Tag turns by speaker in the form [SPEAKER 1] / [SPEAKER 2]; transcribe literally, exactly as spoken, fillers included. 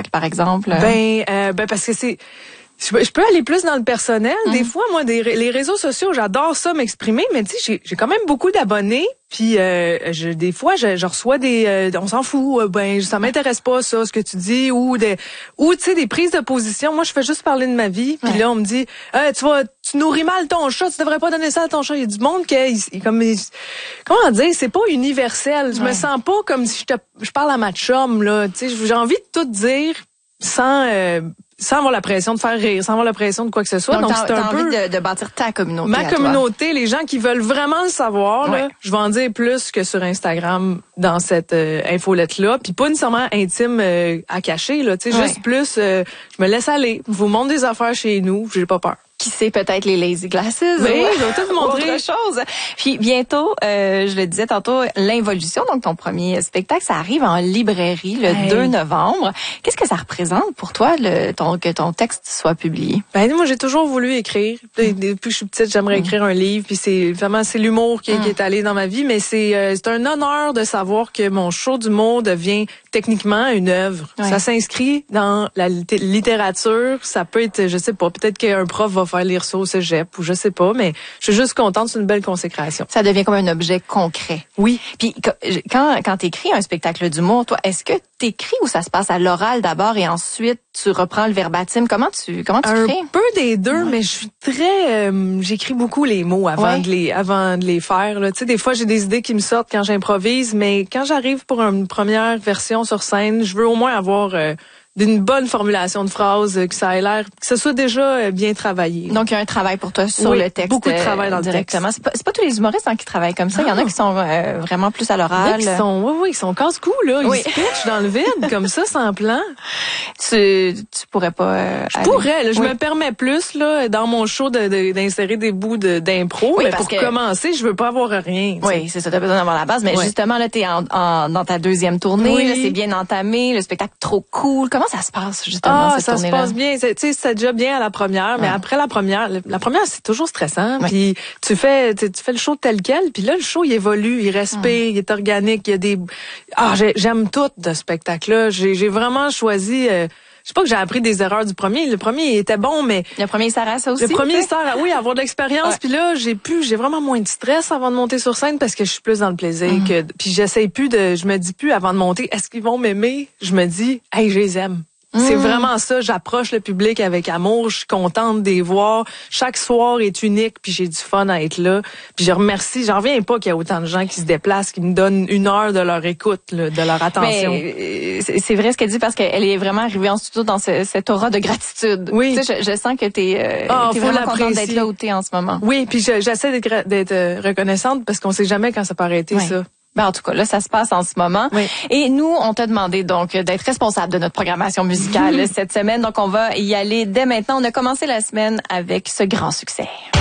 [SPEAKER 1] spectacle, par exemple?
[SPEAKER 2] Ben, euh, ben parce que c'est... Je peux aller plus dans le personnel. Mmh. Des fois, moi, des, les réseaux sociaux, j'adore ça, m'exprimer, mais tu sais, j'ai, j'ai quand même beaucoup d'abonnés. Puis, euh, je, des fois, je, je reçois des... Euh, on s'en fout, euh, ben, ça m'intéresse pas, ça, ce que tu dis, ou des, ou tu sais, des prises de position. Moi, je fais juste parler de ma vie. Puis ouais. là, on me dit, euh, tu vas, tu nourris mal ton chat, tu devrais pas donner ça à ton chat. Il y a du monde qui, il, comme, il, comment dire, c'est pas universel. Je ouais. me sens pas comme si je te, je parle à ma chum, là. Tu sais, j'ai envie de tout dire sans... Euh, sans avoir la pression de faire rire, sans avoir la pression de quoi que ce soit.
[SPEAKER 1] Donc,
[SPEAKER 2] Donc
[SPEAKER 1] t'as,
[SPEAKER 2] c'est un
[SPEAKER 1] t'as
[SPEAKER 2] peu
[SPEAKER 1] envie de, de bâtir ta communauté.
[SPEAKER 2] Ma communauté, les gens qui veulent vraiment le savoir, ouais. là, je vais en dire plus que sur Instagram dans cette euh, infolette-là. Puis pas nécessairement intime euh, à cacher, là. Tu sais, ouais. juste plus, euh, je me laisse aller. Je vous montre des affaires chez nous, j'ai pas peur.
[SPEAKER 1] Qui sait peut-être les lazy glasses.
[SPEAKER 2] Oui, je vais tout vous montrer.
[SPEAKER 1] Autre chose. Puis bientôt, euh, je le disais tantôt, l'Involution, donc ton premier spectacle, ça arrive en librairie le hey. deux novembre. Qu'est-ce que ça représente pour toi, le, ton, que ton texte soit publié?
[SPEAKER 2] Ben moi, j'ai toujours voulu écrire. Depuis que je suis petite, j'aimerais mm. écrire un livre. Puis c'est vraiment c'est l'humour qui, mm. qui est allé dans ma vie, mais c'est euh, c'est un honneur de savoir que mon show d'humour devient techniquement une œuvre. Ouais. Ça s'inscrit dans la littérature. Ça peut être, je sais pas, peut-être qu'un prof va faire lire ça au cégep ou je sais pas, mais je suis juste contente, c'est une belle consécration.
[SPEAKER 1] Ça devient comme un objet concret.
[SPEAKER 2] Oui.
[SPEAKER 1] Puis quand quand t'écris un spectacle d'humour, toi, est-ce que t'écris ou ça se passe à l'oral d'abord et ensuite tu reprends le verbatim? Comment tu comment tu
[SPEAKER 2] un
[SPEAKER 1] crées?
[SPEAKER 2] Un peu des deux, ouais. mais je suis très euh, j'écris beaucoup les mots avant ouais. de les avant de les faire là. Tu sais, des fois j'ai des idées qui me sortent quand j'improvise, mais quand j'arrive pour une première version sur scène, je veux au moins avoir euh, d'une bonne formulation de phrase, que ça ait l'air, que ce soit déjà bien travaillé.
[SPEAKER 1] Donc, il y a un travail pour toi sur
[SPEAKER 2] oui,
[SPEAKER 1] le texte.
[SPEAKER 2] Beaucoup de travail dans
[SPEAKER 1] directement.
[SPEAKER 2] le texte.
[SPEAKER 1] C'est pas, c'est pas tous les humoristes hein, qui travaillent comme ça. Il y en a qui sont euh, vraiment plus à l'oral.
[SPEAKER 2] Il y en a qui sont, oui, oui, ils sont casse-cou, là. Ils oui. se pitchent dans le vide, comme ça, sans plan.
[SPEAKER 1] Tu, tu pourrais pas, euh,
[SPEAKER 2] Je pourrais, là. Je oui. me permets plus, là, dans mon show, de, de, d'insérer des bouts de, d'impro. Oui, mais pour que... commencer, je veux pas avoir rien. T'sais.
[SPEAKER 1] Oui, c'est ça. T'as besoin d'avoir la base. Mais oui. justement, là, t'es en, en, dans ta deuxième tournée. Oui. Là, c'est bien entamé. Le spectacle trop cool. Comment ça se passe, justement?
[SPEAKER 2] Ah, ça se passe bien. Tu sais, c'est déjà bien à la première, mais ouais. après la première, la première c'est toujours stressant. Ouais. Puis tu fais, tu fais le show tel quel, puis là le show il évolue, il respire, ouais. il est organique, il y a des. Ah, j'aime tout de ce spectacle-là. J'ai, j'ai vraiment choisi. Euh, Je sais pas que j'ai appris des erreurs du premier. Le premier il était bon, mais
[SPEAKER 1] le premier il sert à ça aussi.
[SPEAKER 2] Le premier il sert à oui, avoir de l'expérience. Ouais. Puis là, j'ai pu, j'ai vraiment moins de stress avant de monter sur scène parce que je suis plus dans le plaisir. Mm. Que puis j'essaie plus de, je me dis plus avant de monter, est-ce qu'ils vont m'aimer? Je me dis, hey, je les aime. Mmh. C'est vraiment ça, j'approche le public avec amour, je suis contente de les voir. Chaque soir est unique, puis j'ai du fun à être là. Puis je remercie, j'en reviens pas qu'il y a autant de gens qui se déplacent, qui me donnent une heure de leur écoute, là, de leur attention.
[SPEAKER 1] Mais, c'est vrai ce qu'elle dit parce qu'elle est vraiment arrivée en studio dans ce, cette aura de gratitude.
[SPEAKER 2] Oui.
[SPEAKER 1] Tu sais, je, je sens que t'es, euh, oh, t'es vraiment contente d'être là où t'es en ce moment.
[SPEAKER 2] Oui, puis je, j'essaie d'être, d'être reconnaissante parce qu'on sait jamais quand ça peut arrêter, oui. ça.
[SPEAKER 1] Ben, en tout cas, là, ça se passe en ce moment.
[SPEAKER 2] Oui.
[SPEAKER 1] Et nous, on t'a demandé donc d'être responsable de notre programmation musicale cette semaine. Donc, on va y aller dès maintenant. On a commencé la semaine avec ce grand succès.